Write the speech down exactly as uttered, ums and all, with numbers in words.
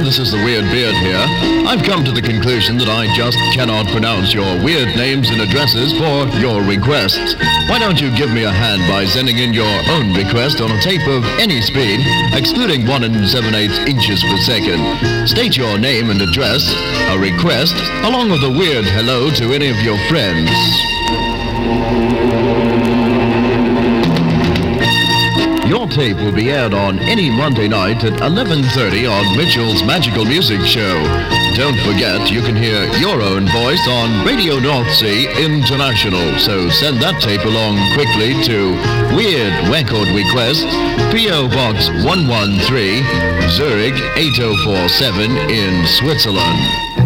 this is the Weird Beard here. I've come to the conclusion that I just cannot pronounce your weird names and addresses for your requests. Why don't you give me a hand by sending in your own request on a tape of any speed, excluding one and seven-eighths inches per second. State your name and address, a request, along with a weird hello to any of your friends. Your tape will be aired on any Monday night at eleven thirty on Mitchell's Magical Music Show. Don't forget, you can hear your own voice on Radio North Sea International. So send that tape along quickly to Weird Record Request, P O Box one one three, Zurich eight oh four seven in Switzerland.